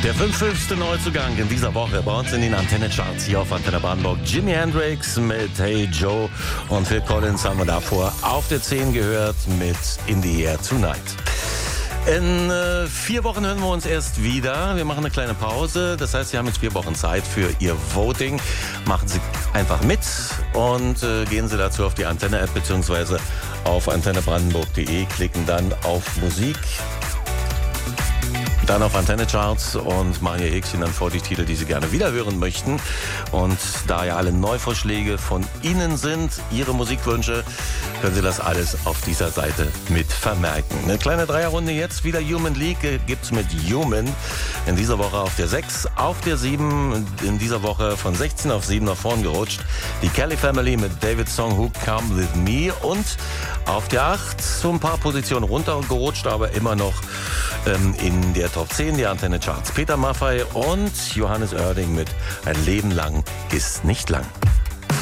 Der 5. Neuzugang in dieser Woche bei uns in den Antenne-Charts hier auf Antenne Brandenburg. Jimi Hendrix mit Hey Joe und Phil Collins haben wir davor auf der 10 gehört mit In the Air Tonight. In 4 Wochen hören wir uns erst wieder. Wir machen eine kleine Pause. Das heißt, Sie haben jetzt 4 Wochen Zeit für Ihr Voting. Machen Sie einfach mit und gehen Sie dazu auf die Antenne-App bzw. auf antennebrandenburg.de, klicken dann auf Musik, dann auf Antenne-Charts und machen Ihr Häkchen dann vor die Titel, die Sie gerne wiederhören möchten. Und da ja alle Neuvorschläge von Ihnen sind, Ihre Musikwünsche, können Sie das alles auf dieser Seite mit vermerken. Eine kleine Dreierrunde jetzt, wieder Human League gibt's mit Human. In dieser Woche auf der 6, auf der 7, in dieser Woche von 16 auf 7 nach vorn gerutscht. Die Kelly Family mit David's Song Who Come With Me und auf der 8 so ein paar Positionen runtergerutscht, aber immer noch in der Top 10 der Antenne Charts. Peter Maffay und Johannes Oerding mit Ein Leben lang ist nicht lang.